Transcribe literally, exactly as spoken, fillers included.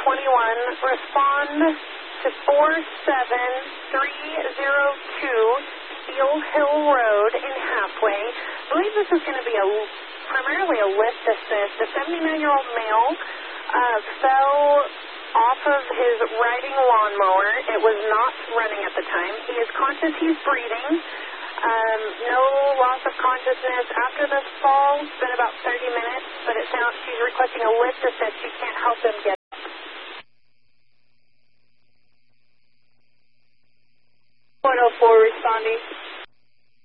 twenty-one, respond to four seven three zero two Steel Hill Road in Halfway. I believe this is going to be a primarily a lift assist. A seventy-nine-year-old male uh, fell off of his riding lawnmower. It was not running at the time. He is conscious. He's breathing. Um, no loss of consciousness after the fall. It's been about thirty minutes, but it sounds she's requesting a lift assist. She can't help him get up. one oh four responding.